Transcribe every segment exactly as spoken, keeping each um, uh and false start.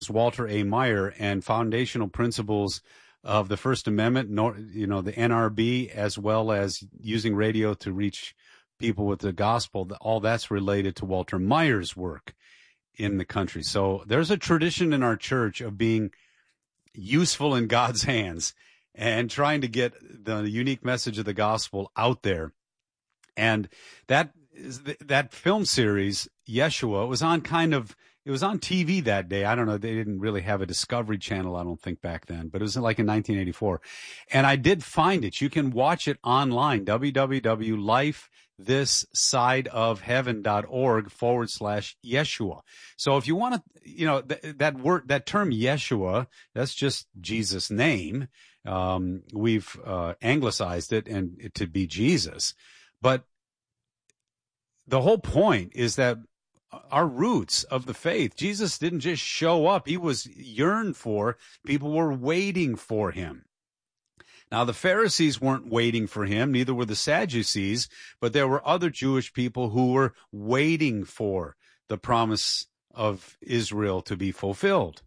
Walter A. Meyer, and foundational principles of the First Amendment, nor, you know, the N R B, as well as using radio to reach people with the gospel. All that's related to Walter Meyer's work in the country. So there's a tradition in our church of being useful in God's hands and trying to get the unique message of the gospel out there. And that is that film series, Yeshua, was on kind of, it was on T V that day. I don't know. They didn't really have a Discovery Channel, I don't think, back then, but it was like in nineteen eighty-four. And I did find it. You can watch it online, www.lifethissideofheaven.org forward slash Yeshua. So if you want to, you know, th- that word, that term Yeshua, that's just Jesus' name. Um, we've uh, anglicized it and it to be Jesus. But the whole point is that our roots of the faith, Jesus didn't just show up. He was yearned for. People were waiting for him. Now, the Pharisees weren't waiting for him, neither were the Sadducees, but there were other Jewish people who were waiting for the promise of Israel to be fulfilled.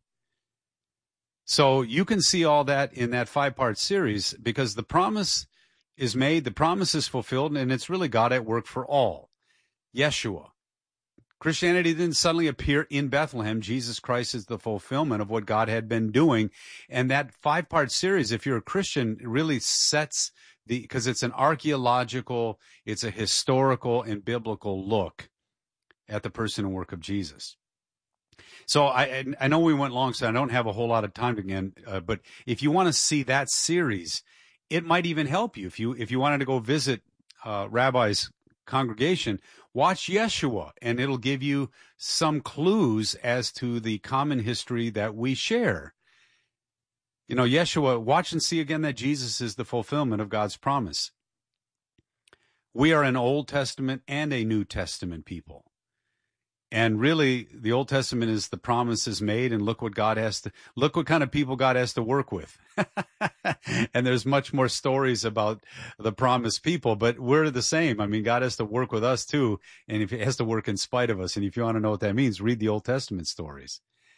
So you can see all that in that five-part series, because the promise is made, the promise is fulfilled, and it's really God at work for all. Yeshua. Christianity didn't suddenly appear in Bethlehem. Jesus Christ is the fulfillment of what God had been doing. And that five-part series, if you're a Christian, really sets the, because it's an archaeological, it's a historical and biblical look at the person and work of Jesus. So I I know we went long, so I don't have a whole lot of time again. Uh, but if you want to see that series, it might even help you. If you if you wanted to go visit uh, Rabbi's congregation, watch Yeshua, and it'll give you some clues as to the common history that we share. You know, Yeshua, watch and see again that Jesus is the fulfillment of God's promise. We are an Old Testament and a New Testament people. And really, the Old Testament is the promises made, and look what God has to, look what kind of people God has to work with. And there's much more stories about the promised people, but we're the same. I mean, God has to work with us too, and if He has to work in spite of us. And if you want to know what that means, read the Old Testament stories.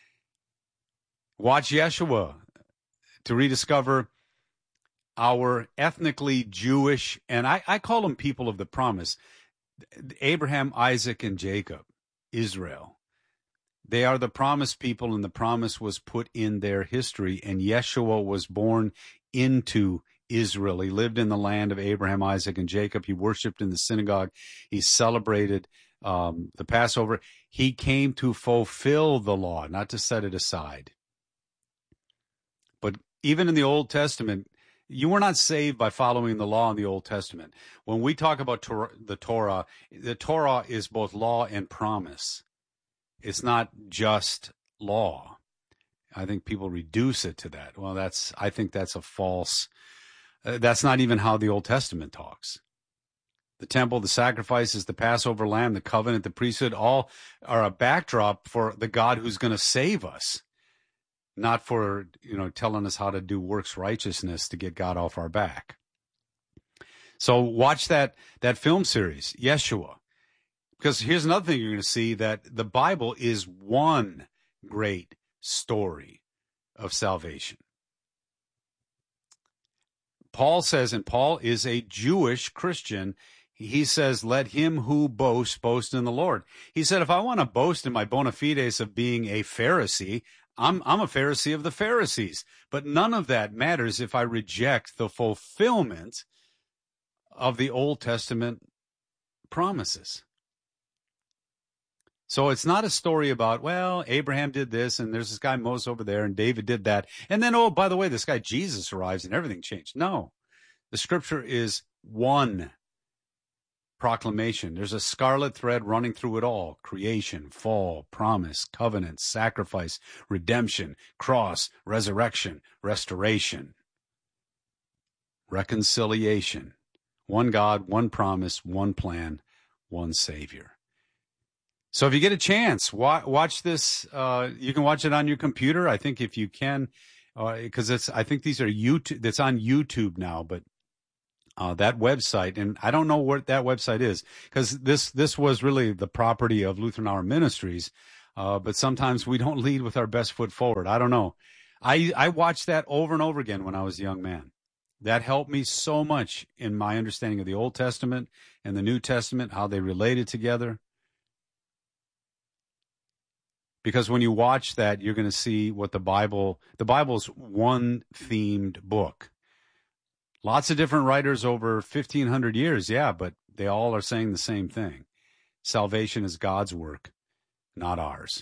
Watch Yeshua to rediscover our ethnically Jewish, and I, I call them people of the promise, Abraham, Isaac, and Jacob. Israel. They are the promised people, and the promise was put in their history, and Yeshua was born into Israel. He lived in the land of Abraham, Isaac, and Jacob. He worshiped in the synagogue. He celebrated um, the Passover. He came to fulfill the law, not to set it aside. But even in the Old Testament, you were not saved by following the law in the Old Testament. When we talk about Torah, the Torah, the Torah is both law and promise. It's not just law. I think people reduce it to that. Well, that's, I think that's a false, uh, that's not even how the Old Testament talks. The temple, the sacrifices, the Passover lamb, the covenant, the priesthood, all are a backdrop for the God who's going to save us. Not for, you know, telling us how to do works righteousness to get God off our back. So watch that that film series, Yeshua. Because here's another thing you're going to see, that the Bible is one great story of salvation. Paul says, and Paul is a Jewish Christian, he says, let him who boasts, boast in the Lord. He said, if I want to boast in my bona fides of being a Pharisee, I'm I'm a Pharisee of the Pharisees, but none of that matters if I reject the fulfillment of the Old Testament promises. So it's not a story about, well, Abraham did this, and there's this guy Moses over there, and David did that, and then, oh, by the way, this guy Jesus arrives, and everything changed. No, the Scripture is one proclamation. There's a scarlet thread running through it all. Creation, fall, promise, covenant, sacrifice, redemption, cross, resurrection, restoration, reconciliation. One God, one promise, one plan, one Savior. So if you get a chance, watch this. Uh, you can watch it on your computer. I think if you can, because uh, it's. I think these are YouTube. That's on YouTube now, but Uh, that website, and I don't know what that website is, because this this was really the property of Lutheran Hour Ministries. Uh, but sometimes we don't lead with our best foot forward. I don't know. I, I watched that over and over again when I was a young man. That helped me so much in my understanding of the Old Testament and the New Testament, how they related together. Because when you watch that, you're going to see what the Bible, the Bible's one themed book. Lots of different writers over fifteen hundred years, yeah, but they all are saying the same thing. Salvation is God's work, not ours.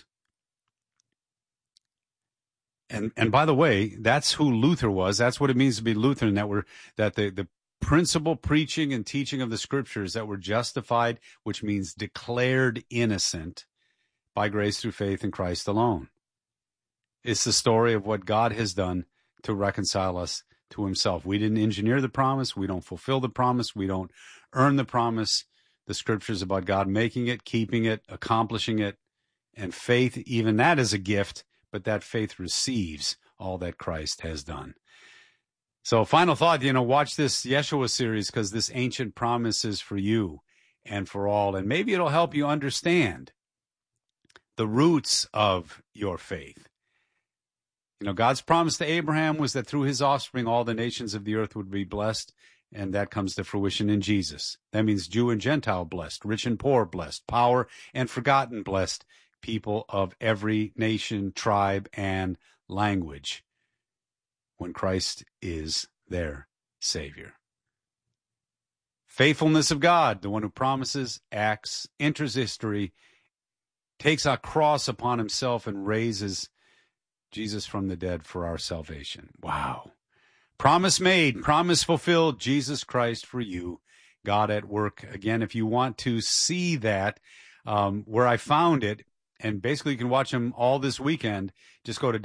And and by the way, that's who Luther was. That's what it means to be Lutheran, that we're that the, the principal preaching and teaching of the scriptures, that we're justified, which means declared innocent by grace through faith in Christ alone. It's the story of what God has done to reconcile us to himself. We didn't engineer the promise. We don't fulfill the promise. We don't earn the promise. The scriptures about God making it, keeping it, accomplishing it. And faith, even that is a gift, but that faith receives all that Christ has done. So final thought, you know, watch this Yeshua series, because this ancient promise is for you and for all. And maybe it'll help you understand the roots of your faith. You know, God's promise to Abraham was that through his offspring, all the nations of the earth would be blessed. And that comes to fruition in Jesus. That means Jew and Gentile blessed, rich and poor blessed, power and forgotten blessed, people of every nation, tribe, and language, when Christ is their Savior. Faithfulness of God, the one who promises, acts, enters history, takes our cross upon himself, and raises Jesus from the dead for our salvation. Wow. Promise made, promise fulfilled, Jesus Christ for you, God at work. Again, if you want to see that, um, where I found it, and basically you can watch them all this weekend, just go to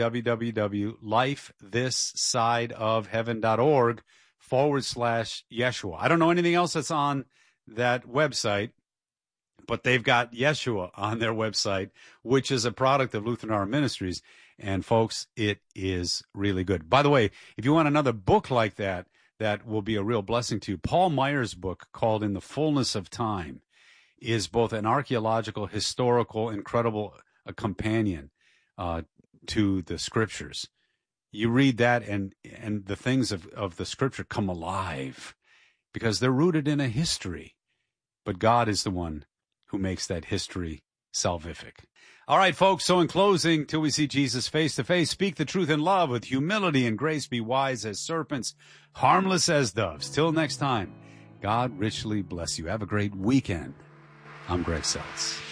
www.lifethissideofheaven.org forward slash Yeshua. I don't know anything else that's on that website, but they've got Yeshua on their website, which is a product of Lutheran Hour Ministries. And folks, it is really good. By the way, if you want another book like that, that will be a real blessing to you, Paul Meyer's book called In the Fullness of Time is both an archaeological, historical, incredible uh, companion uh, to the scriptures. You read that and and the things of, of the scripture come alive because they're rooted in a history. But God is the one who makes that history salvific. All right, folks, so in closing, till we see Jesus face to face, speak the truth in love with humility and grace, be wise as serpents, harmless as doves. Till next time, God richly bless you. Have a great weekend. I'm Greg Seltz.